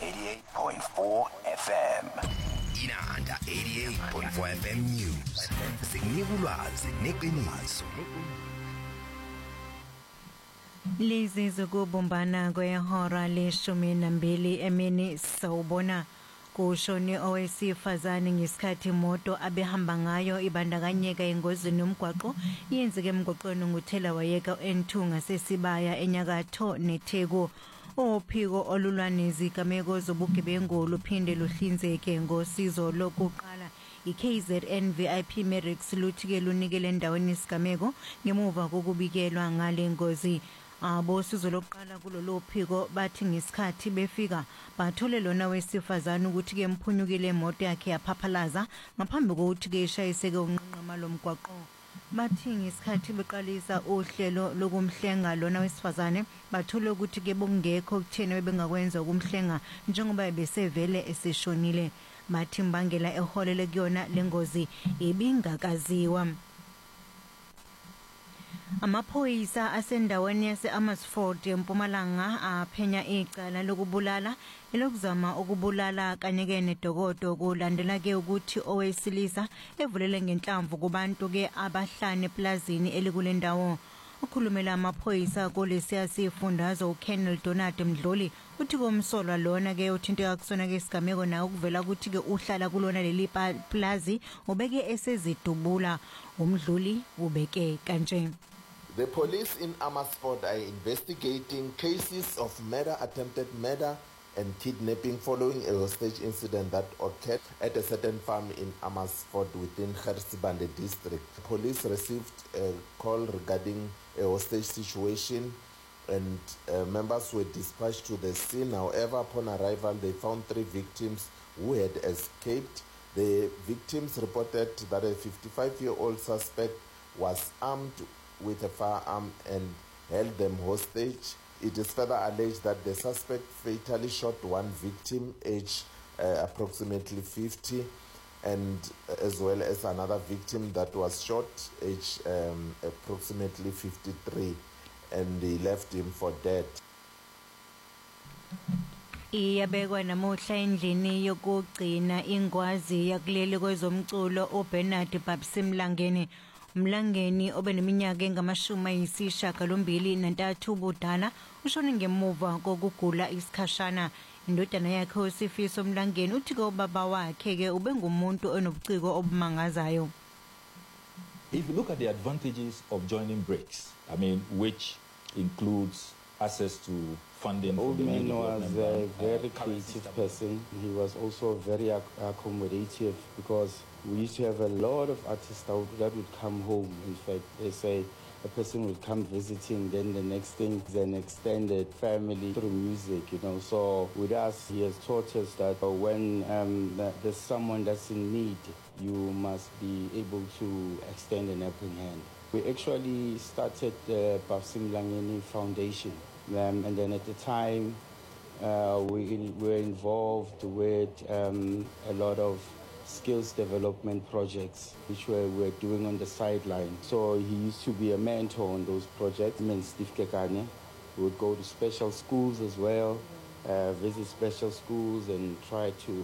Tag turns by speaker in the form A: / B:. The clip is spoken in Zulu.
A: 88.4 FM. Inanda 88.4 FM News. Sikunika ulwazi neqiniso.
B: Lezi zokubumbana kwehora le-12 emini sawubona kushone owesifazane ngesikhathi imoto abehamba ngayo ibandakanyeka engozini yomgwaqo yenzeke emgwaqweni nguthela wayeka N2 ngasesibaya enyakatho neTheku. Ophiko olulwa nezigameko zobugebengu luphinde luhlinzeke ngosizo lokuqala iKZN VIP Medics luthi-ke lunikele endaweni isigameko ngemuva kokubikelwa ngale ngozi. Abosizo lokuqala kulolu phiko bathi ngesikhathi befika bathole lona wesifazane ukuthi ke mphunyukile imoto yakhe yaphaphalaza ngaphambi kokuthi ke ishayiseke unqanqama lomgwaqo. Bathi ngesikhathi beqalisa uhlelo lokumhlenga lona wesifazane bathole ukuthi ke bongekho kuthena bebengakwenza ukumhlenga njengoba besevele eseshonile. Bathi mbangela eholele kuyona lengozi ibingakaziwa. Amaphoyisa asendaweni yase-Amersfoort eMpumalanga aphenya icala lokubulala elokuzama ukubulala kanye nedokodo kulandela ke ukuthi owesilisa evulele ngenhlamvu kubantu ke abahlane eplazini elikulendawo. Ukhulumela amaphoyisa kulesiya sifundazo uKenneth Donald Mdluli uthi komsolwa lona ke uthinteka kusona ke isigameko na ukuvela ukuthi ke uhlala kulona leli plazi ubeke esezidubula. Umdluli ubeke kanje.
C: The police in Amersfoort are investigating cases of murder, attempted murder and kidnapping following a hostage incident that occurred at a certain farm in Amersfoort within Gersibande district. Police received a call regarding a hostage situation and members were dispatched to the scene. However, upon arrival, they found 3 victims who had escaped. The victims reported that a 55-year-old suspect was armed with a firearm and held them hostage. It is further alleged that the suspect fatally shot one victim, aged approximately 50, and as well as another victim that was shot, aged approximately 53, and he left him for dead.
B: Iyabekwa namuhla endlini yokugcina ingwazi yakuleli kwezomculo uBernard Babsimlangeni. Mlangeni obeneminyaka engama-93 ubudala ushone ngemuva kokugula isikhashana. Indodana yakhe uSifiso Mlangeni uthi ke ubaba wakhe ke ubengumuntu onobuciko obumangazayo.
D: If you look at the advantages of joining BRICS, I mean, which includes access to funding.
E: Old man was a very creative person. He was also very accommodative because we used to have a lot of artists that would come home. In fact, they say a person would come visiting, then the next thing is an extended family through music, you know. So with us, he has taught us that when there's someone that's in need, you must be able to extend an helping hand. We actually started the Babsimlangeni Foundation, and then at the time we were involved with a lot of skills development projects which we were doing on the sideline. So he used to be a mentor on those projects. I mean, Steve Kekane would go to special schools as well, visit special schools and try to